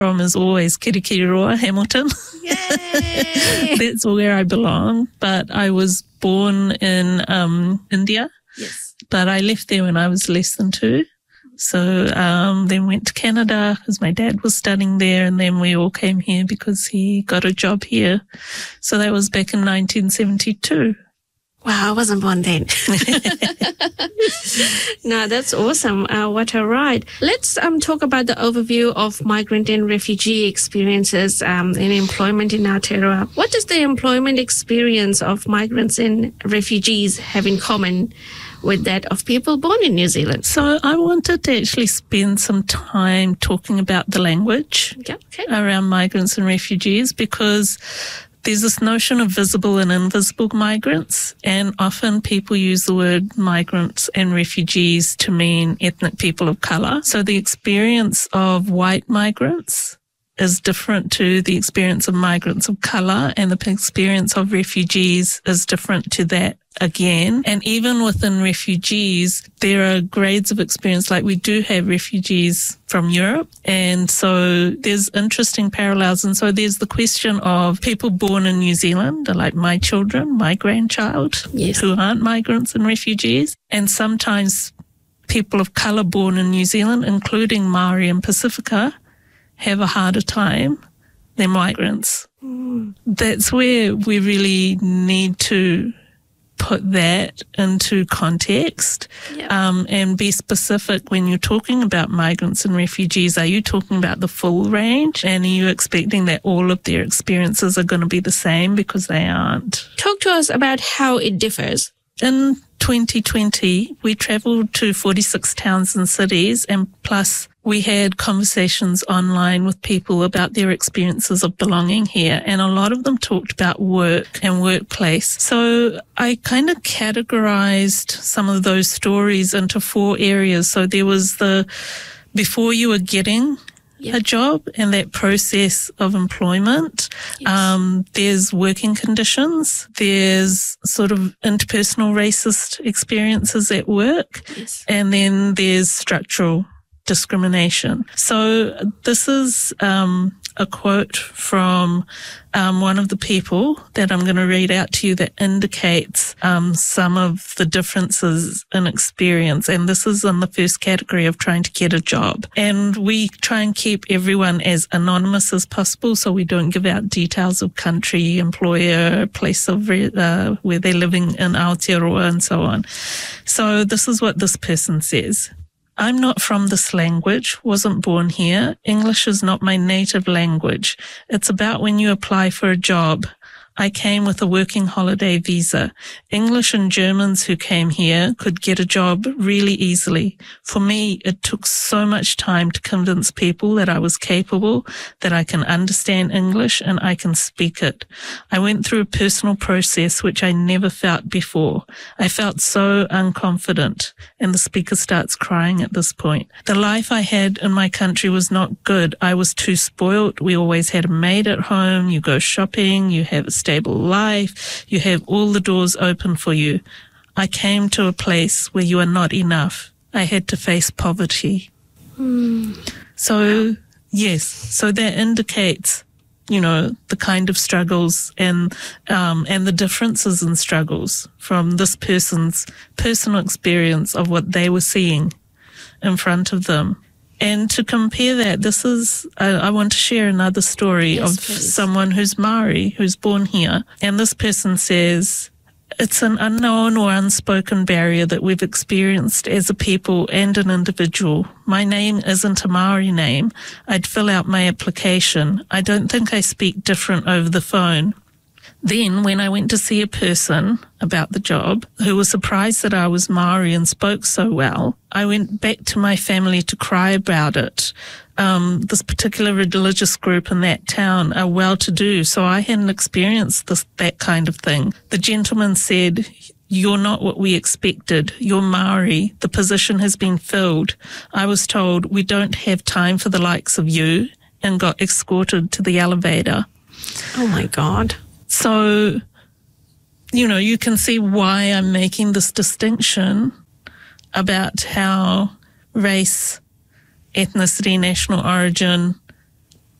from is always Kirikiriroa, Hamilton. Yay! That's where I belong. But I was born in India. Yes. But I left there when I was less than 2. So then went to Canada because my dad was studying there, and then we all came here because he got a job here. So that was back in 1972. Wow, I wasn't born then. No, that's awesome. What a ride. Let's talk about the overview of migrant and refugee experiences in employment in Aotearoa. What does the employment experience of migrants and refugees have in common with that of people born in New Zealand? So I wanted to actually spend some time talking about the language around migrants and refugees, because there's this notion of visible and invisible migrants, and often people use the word migrants and refugees to mean ethnic people of colour. So the experience of white migrants is different to the experience of migrants of colour, and the experience of refugees is different to that again. And even within refugees, there are grades of experience. Like, we do have refugees from Europe, and so there's interesting parallels. And so there's the question of people born in New Zealand, like my children, my grandchild, who aren't migrants and refugees, and sometimes people of colour born in New Zealand, including Maori and Pacifica, have a harder time than migrants. That's where we really need to put that into context and be specific when you're talking about migrants and refugees. Are you talking about the full range, and are you expecting that all of their experiences are going to be the same? Because they aren't. Talk to us about how it differs. In 2020, we travelled to 46 towns and cities, and plus we had conversations online with people about their experiences of belonging here, and a lot of them talked about work and workplace. So I kind of categorized some of those stories into 4 areas. So there was the before you were getting a job and that process of employment. There's working conditions. There's sort of interpersonal racist experiences at work. And then there's structural discrimination. So this is a quote from one of the people that I'm going to read out to you that indicates some of the differences in experience. And this is in the first category of trying to get a job. And we try and keep everyone as anonymous as possible, so we don't give out details of country, employer, place of where they're living in Aotearoa and so on. So this is what this person says. I'm not from this language, wasn't born here. English is not my native language. It's about when you apply for a job. I came with a working holiday visa. English and Germans who came here could get a job really easily. For me, it took so much time to convince people that I was capable, that I can understand English and I can speak it. I went through a personal process which I never felt before. I felt so unconfident. And the speaker starts crying at this point. The life I had in my country was not good. I was too spoilt. We always had a maid at home. You go shopping. You have a stable life. You have all the doors open for you. I came to a place where you are not enough. I had to face poverty. So, yes, so that indicates, you know, the kind of struggles and the differences in struggles from this person's personal experience of what they were seeing in front of them. And to compare that, this is, I want to share another story of someone who's Maori, who's born here. And this person says, it's an unknown or unspoken barrier that we've experienced as a people and an individual. My name isn't a Maori name. I'd fill out my application. I don't think I speak different over the phone. Then, when I went to see a person about the job who was surprised that I was Maori and spoke so well, I went back to my family to cry about it. This particular religious group in that town are well-to-do, so I hadn't experienced that kind of thing. The gentleman said, "You're not what we expected. You're Maori. The position has been filled." I was told, "We don't have time for the likes of you," and got escorted to the elevator. Oh, my God. So, you know, you can see why I'm making this distinction about how race, ethnicity, national origin,